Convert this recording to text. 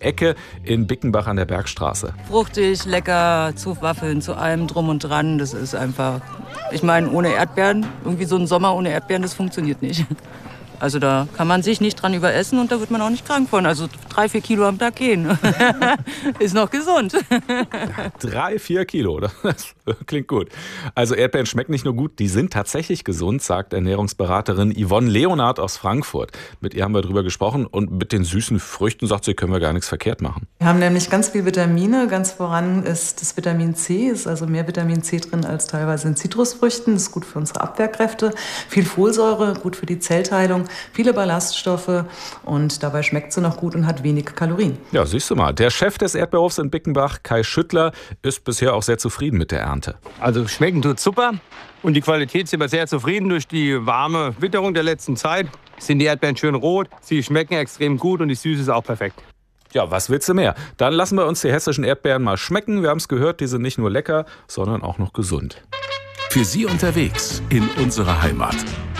Ecke in Bickenbach an der Bergstraße. Fruchtig, lecker, zu Waffeln, zu allem drum und dran. Das ist einfach, ich meine, ohne Erdbeeren, irgendwie so ein Sommer ohne Erdbeeren, das funktioniert nicht. Also da kann man sich nicht dran überessen und da wird man auch nicht krank von. Also 3-4 Kilo am Tag gehen. Ist noch gesund. 3-4 Kilo, das klingt gut. Also Erdbeeren schmecken nicht nur gut, die sind tatsächlich gesund, sagt Ernährungsberaterin Yvonne Leonard aus Frankfurt. Mit ihr haben wir drüber gesprochen und mit den süßen Früchten, sagt sie, können wir gar nichts verkehrt machen. Wir haben nämlich ganz viel Vitamine. Ganz voran ist das Vitamin C, ist also mehr Vitamin C drin als teilweise in Zitrusfrüchten. Das ist gut für unsere Abwehrkräfte. Viel Folsäure, gut für die Zellteilung. Viele Ballaststoffe und dabei schmeckt sie noch gut und hat wenig Kalorien. Ja, siehst du mal. Der Chef des Erdbeerhofs in Bickenbach, Kai Schüttler, ist bisher auch sehr zufrieden mit der Ernte. Also schmecken tut super und die Qualität sind wir sehr zufrieden. Durch die warme Witterung der letzten Zeit sind die Erdbeeren schön rot, sie schmecken extrem gut und die Süße ist auch perfekt. Ja, was willst du mehr? Dann lassen wir uns die hessischen Erdbeeren mal schmecken. Wir haben es gehört, die sind nicht nur lecker, sondern auch noch gesund. Für Sie unterwegs in unserer Heimat.